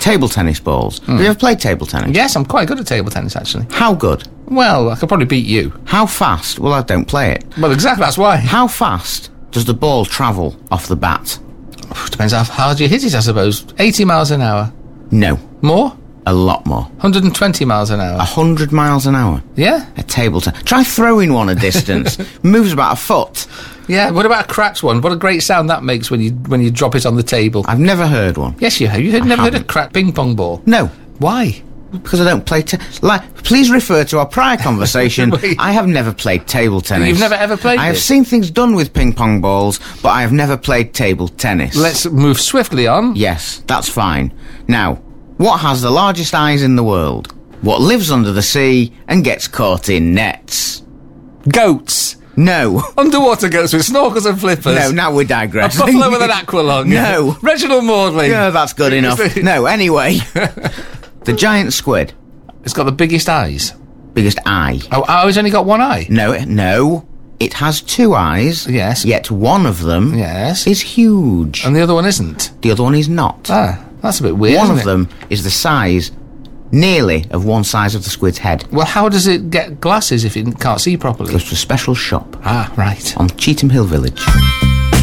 Table tennis balls. Have you ever played table tennis? Yes, I'm quite good at table tennis, actually. How good? Well, I could probably beat you. How fast? Well, I don't play it. Well, exactly, that's why. How fast does the ball travel off the bat? Depends how hard you hit it, I suppose. 80 miles an hour. No. More? A lot more. 120 miles an hour. 100 miles an hour. Yeah? A table tennis. Try throwing one a distance. Moves about a foot. Yeah, what about a cracked one? What a great sound that makes when you drop it on the table. I've never heard one. Yes, you have. Never heard a cracked ping pong ball? No. Why? Because I don't play please refer to our prior conversation. I have never played table tennis. You've never ever played I have it? seen things done with ping pong balls, but I have never played table tennis. Let's move swiftly on. Yes, that's fine. Now, what has the largest eyes in the world? What lives under the sea and gets caught in nets? Goats. No. Underwater goats with snorkels and flippers. No, now we're A digressing. buffalo with an aqualung. No. Reginald Maudley. Yeah, that's good enough. No, anyway. The giant squid. It's got the biggest eyes. Biggest eye. Oh, it's only got one eye? No. It has two eyes. Yes. Yet one of them Yes. is huge. And the other one isn't? The other one is not. Ah, that's a bit weird, One isn't of it? them is the size, nearly, of one size of the squid's head. Well, how does it get glasses if it can't see properly? Goes to a special shop Ah, right. on Cheetham Hill Village.